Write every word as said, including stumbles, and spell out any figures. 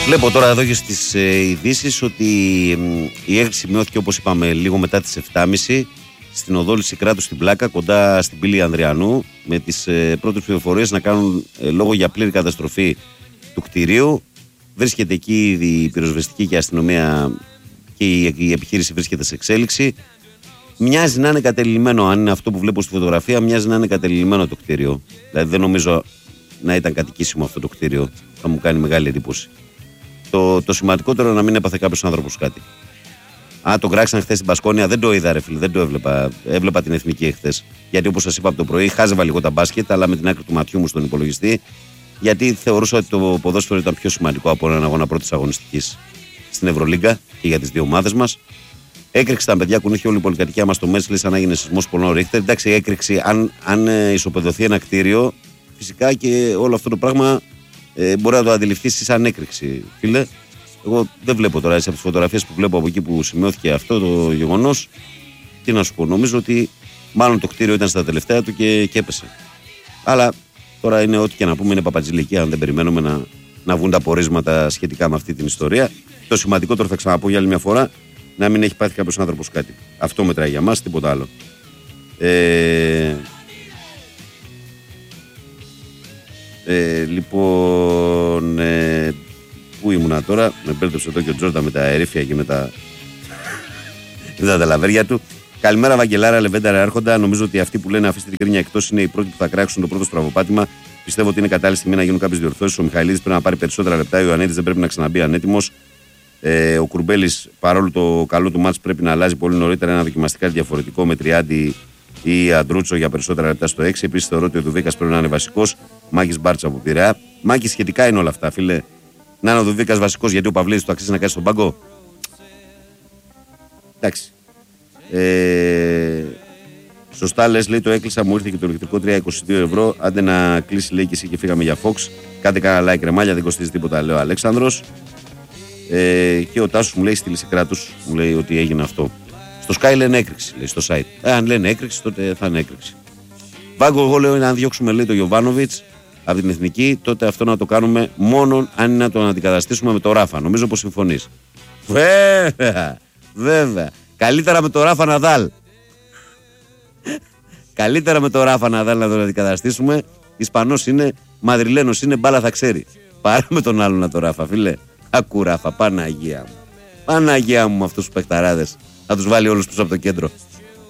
Βλέπω τώρα εδώ και στις ε, ειδήσεις ότι ε, η έκρηξη σημειώθηκε, όπως είπαμε, λίγο μετά τις επτά και μισή στην οδό Λυσικράτου στην Πλάκα, κοντά στην πύλη Ανδριανού, με τις ε, πρώτες πληροφορίες να κάνουν ε, λόγο για πλήρη καταστροφή του κτηρίου. Βρίσκεται εκεί η πυροσβεστική και η αστυνομία και η, η επιχείρηση βρίσκεται σε εξέλιξη. Μοιάζει να είναι κατελημμένο, αν είναι αυτό που βλέπω στη φωτογραφία, μοιάζει να είναι κατελημμένο το κτίριο. Δηλαδή δεν νομίζω να ήταν κατοικήσιμο αυτό το κτίριο. Θα μου κάνει μεγάλη εντύπωση. Το, το σημαντικότερο είναι να μην έπαθε κάποιο άνθρωπο κάτι. Α, τον κράξαν χθες στην Πασκόνια, δεν το είδα, ρε φίλε, δεν το έβλεπα. Έβλεπα την εθνική εχθές. Γιατί όπως σας είπα από το πρωί, χάζευα λίγο τα μπάσκετ, αλλά με την άκρη του ματιού μου στον υπολογιστή. Γιατί θεωρούσα ότι το ποδόσφαιρο ήταν πιο σημαντικό από έναν αγώνα πρώτης αγωνιστικής στην Ευρωλίγκα και για τις δύο ομάδες μας. Έκρηξη τα παιδιά, κουνήχε όλη η πολυκατοικία μας στο Μέσλι, σαν να έγινε σεισμός πολλών Ρίχτερ. Εντάξει, έκρηξη, αν, αν ε, ισοπεδωθεί ένα κτίριο, φυσικά και όλο αυτό το πράγμα ε, μπορεί να το αντιληφθεί σαν έκρηξη, φίλε. Εγώ δεν βλέπω τώρα, έτσι, από τις φωτογραφίες που βλέπω από εκεί που σημειώθηκε αυτό το γεγονός, τι να σου πω, νομίζω ότι μάλλον το κτίριο ήταν στα τελευταία του και, και έπεσε. Αλλά τώρα είναι ό,τι και να πούμε, είναι παπατζηλικία, αν δεν περιμένουμε να, να βγουν τα πορίσματα σχετικά με αυτή την ιστορία. Το σημαντικότερο, θα ξαναπώ για άλλη μια φορά, να μην έχει πάθει κάποιος άνθρωπος κάτι. Αυτό μετράει για μας, τίποτα άλλο. Ε, ε, λοιπόν, ε, πού ήμουνα τώρα, με μπέρδεψε εδώ και ο Τζόρνταν με τα ερήφια και με τα, με τα ταλαβέρια του. Καλημέρα, Βαγγελάρα, Λεβέντα, Άρχοντα. Νομίζω ότι αυτοί που λένε αφήστε την κρίνια εκτός είναι οι πρώτοι που θα κράξουν το πρώτο στραβοπάτημα. Πιστεύω ότι είναι κατάλληλη στιγμή να γίνουν κάποιες διορθώσεις. Ο Μιχαηλίδης πρέπει να πάρει περισσότερα λεπτά. Ο Ιωαννίδης δεν πρέπει να ξαναμπεί ανέτοιμος. Ε, ο Κουρμπέλης, παρόλο το καλό του μάτς, πρέπει να αλλάζει πολύ νωρίτερα. Ένα δοκιμαστικά διαφορετικό με Τριάντη ή Αντρούτσο για περισσότερα λεπτά στο έξι. Επίσης θεωρώ ότι ο Δουβίκας πρέπει να είναι βασικός. Μάκης Μπάρτσα από Πειραιά. Μάκη, σχετικά είναι όλα αυτά, φίλε. Να είναι ο Δουβίκας βασικός γιατί ο Παυλίδης του αξίζει να κάτσει στον πάγκο. Εντάξει. Ε, σωστά λες, λέει, το έκλεισα, μου ήρθε και το ηλεκτρικό τρία είκοσι δύο ευρώ. Άντε να κλείσει, λέει, και εσύ και φύγαμε για Fox. Κάντε κανένα like, κρεμάλια, δεν κοστίζει τίποτα, λέει ο Αλέξανδρος. Ε, και ο Τάσος μου λέει στη Λυσικράτους, μου λέει ότι έγινε αυτό. Στο Sky λένε έκρηξη, λέει, στο site. Ε, αν λένε έκρηξη, τότε θα είναι έκρηξη. Βάγκο, εγώ λέω, είναι αν διώξουμε, λέει, το Γιοβάνοβιτς από την εθνική, τότε αυτό να το κάνουμε μόνο αν είναι να τον αντικαταστήσουμε με το Ράφα. Νομίζω πως συμφωνείς. Βέβαια, βέβαια. Καλύτερα με το Ράφα Ναδάλ. Καλύτερα με το Ράφα Ναδάλ να τον αντικαταστήσουμε. Ισπανός είναι, Μαδριλένος είναι, μπάλα θα ξέρει. Πάρε με τον άλλον να το Ράφα, φίλε. Ακού Ράφα, Παναγία μου. Παναγία μου με αυτούς τους παιχταράδες. Να τους βάλει όλους πίσω από το κέντρο.